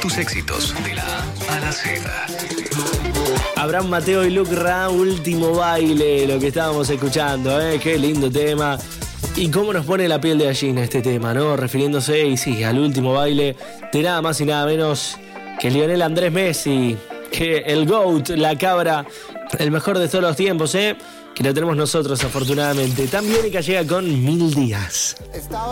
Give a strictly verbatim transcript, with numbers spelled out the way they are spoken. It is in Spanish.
tus éxitos de la A a la Z. Abraham Mateo y Luke Ra, Último Baile, lo que estábamos escuchando, ¿eh? Qué lindo tema. Y cómo nos pone la piel de gallina este tema, ¿no? Refiriéndose, y sí, al último baile de nada más y nada menos que Lionel Andrés Messi, que el GOAT, la cabra, el mejor de todos los tiempos, ¿eh? Que lo tenemos nosotros, afortunadamente. También y que llega con Mil Días.